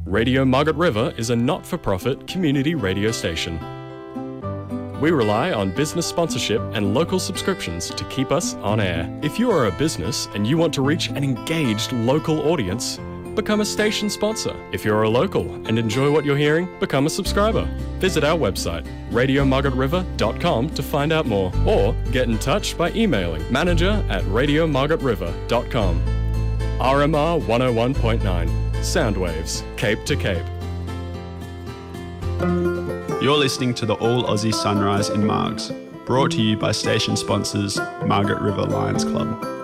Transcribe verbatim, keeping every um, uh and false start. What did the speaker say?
Radio Margaret River is a not-for-profit community radio station. We rely on business sponsorship and local subscriptions to keep us on air. If you are a business and you want to reach an engaged local audience, become a station sponsor. If you're a local and enjoy what you're hearing, become a subscriber. Visit our website, radio margaret river dot com, to find out more, or get in touch by emailing manager at radio margaret river dot com. R M R one oh one point nine, Soundwaves, Cape to Cape. You're listening to the All Aussie Sunrise in Margs, brought to you by station sponsors Margaret River Lions Club.